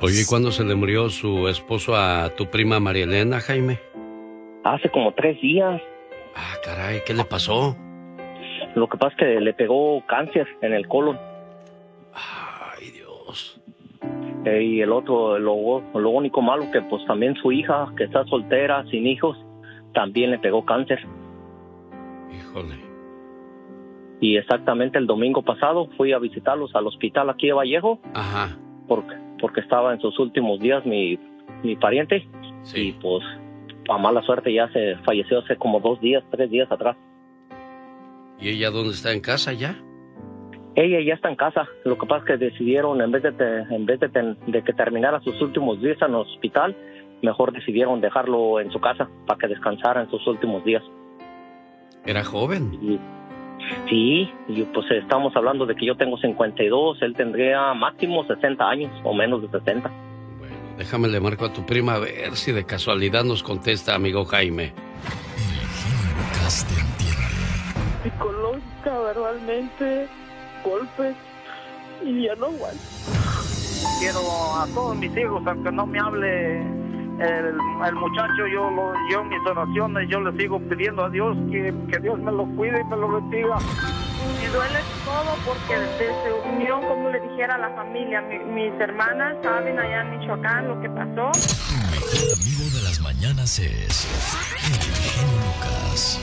Oye, ¿y cuándo se le murió su esposo a tu prima María Elena, Jaime? Hace como 3 días. Ah, caray, ¿qué le pasó? Lo que pasa es que le pegó cáncer en el colon. Ay, Dios. Y el otro, lo único malo que pues también su hija, que está soltera, sin hijos, también le pegó cáncer. Híjole. Y exactamente el domingo pasado fui a visitarlos al hospital aquí de Vallejo. Ajá. Porque estaba en sus últimos días mi pariente. Sí. Y pues, a mala suerte ya se falleció hace como 3 días atrás. ¿Y ella dónde está? ¿En casa ya? Ella ya está en casa. Lo que pasa es que decidieron, en vez de que terminara sus últimos días en el hospital, mejor decidieron dejarlo en su casa para que descansara en sus últimos días. ¿Era joven? Sí, y pues estamos hablando de que yo tengo 52, él tendría máximo 60 años o menos de 60. Bueno, déjame le marco a tu prima a ver si de casualidad nos contesta, amigo Jaime. El genio Lucas te entiende. Psicológica, verbalmente, golpes, y ya no aguanto. Quiero a todos mis hijos, aunque no me hable el muchacho, yo en mis oraciones, yo le sigo pidiendo a Dios que Dios me lo cuide y me lo bendiga. Me duele todo porque desde unión, como le dijera a la familia, mis hermanas saben allá en Michoacán lo que pasó. Tu mejor amigo de las mañanas es el genio Lucas.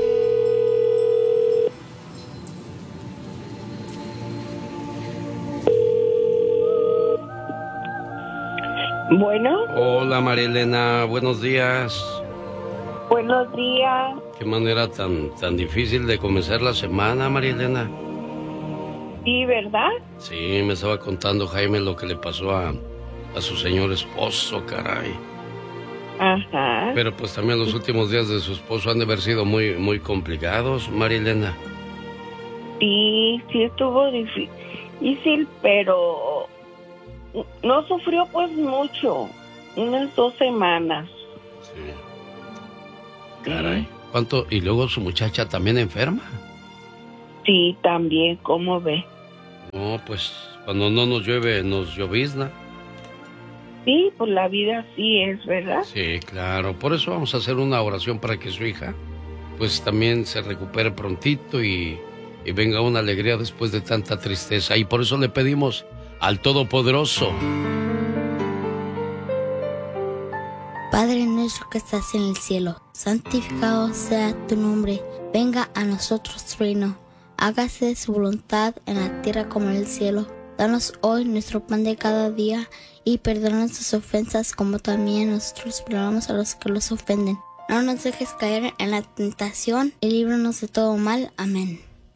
Bueno. Hola, María Elena, buenos días. Buenos días. Qué manera tan difícil de comenzar la semana, María Elena. Sí, ¿verdad? Sí, me estaba contando Jaime lo que le pasó a su señor esposo, caray. Ajá. Pero pues también los últimos días de su esposo han de haber sido muy, muy complicados, María Elena. Sí estuvo difícil, pero no sufrió pues mucho, unas 2 semanas. Sí. Caray. ¿Cuánto? ¿Y luego su muchacha también enferma? Sí, también, ¿cómo ve? No, pues cuando no nos llueve, nos llovizna. Sí, pues la vida así es, ¿verdad? Sí, claro. Por eso vamos a hacer una oración para que su hija, pues también se recupere prontito y venga una alegría después de tanta tristeza. Y por eso le pedimos al Todopoderoso. Padre nuestro que estás en el cielo, santificado sea tu nombre. Venga a nosotros tu reino. Hágase su voluntad en la tierra como en el cielo. Danos hoy nuestro pan de cada día y perdona nuestras ofensas como también nosotros perdonamos a los que los ofenden. No nos dejes caer en la tentación y líbranos de todo mal. Amén.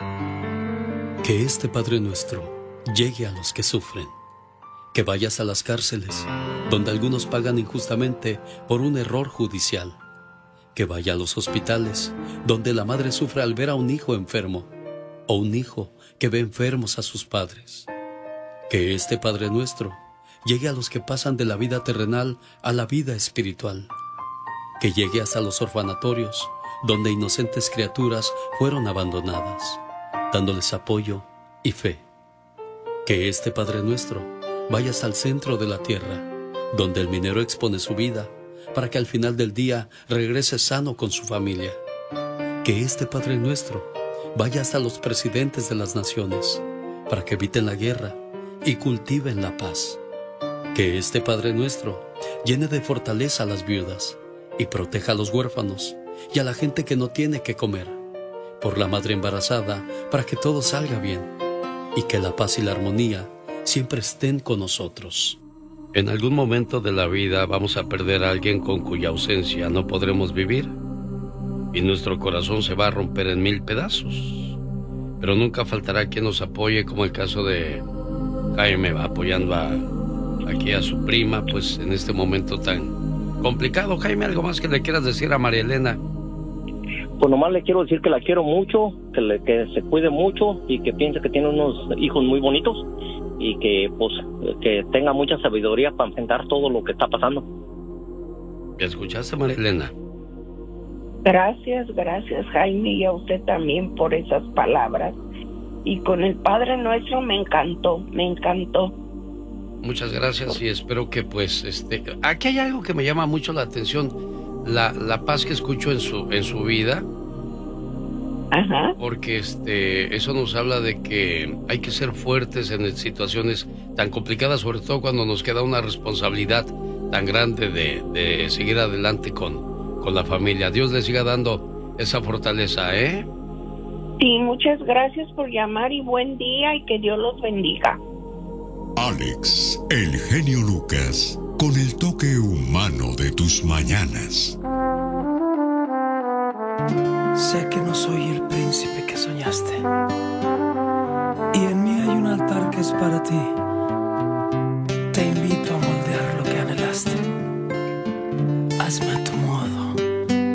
Que este Padre nuestro llegue a los que sufren. Que vayas a las cárceles, donde algunos pagan injustamente por un error judicial. Que vaya a los hospitales, donde la madre sufre al ver a un hijo enfermo, o un hijo que ve enfermos a sus padres. Que este Padre nuestro llegue a los que pasan de la vida terrenal a la vida espiritual. Que llegue hasta los orfanatorios, donde inocentes criaturas fueron abandonadas, dándoles apoyo y fe. Que este Padre nuestro vaya hasta el centro de la tierra, donde el minero expone su vida, para que al final del día regrese sano con su familia. Que este Padre nuestro vaya hasta los presidentes de las naciones, para que eviten la guerra y cultiven la paz. Que este Padre nuestro llene de fortaleza a las viudas y proteja a los huérfanos y a la gente que no tiene que comer. Por la madre embarazada, para que todo salga bien y que la paz y la armonía siempre estén con nosotros. En algún momento de la vida vamos a perder a alguien con cuya ausencia no podremos vivir y nuestro corazón se va a romper en 1000 pedazos. Pero nunca faltará quien nos apoye, como el caso de Jaime, va apoyando aquí a su prima, pues en este momento tan complicado. Jaime, ¿algo más que le quieras decir a María Elena? Pues nomás le quiero decir que la quiero mucho, que se cuide mucho y que piense que tiene unos hijos muy bonitos y que pues que tenga mucha sabiduría para enfrentar todo lo que está pasando. ¿Ya escuchaste, María Elena? Gracias Jaime, y a usted también por esas palabras. Y con el Padre Nuestro me encantó. Muchas gracias y espero que pues aquí hay algo que me llama mucho la atención, la paz que escucho en su vida. Ajá. Porque eso nos habla de que hay que ser fuertes en situaciones tan complicadas, sobre todo cuando nos queda una responsabilidad tan grande de seguir adelante con la familia. Dios le siga dando esa fortaleza, ¿eh? Sí, muchas gracias por llamar y buen día y que Dios los bendiga. Alex, el genio Lucas, con el toque humano de tus mañanas. Sé que no soy el príncipe que soñaste, y en mí hay un altar que es para ti. Te invito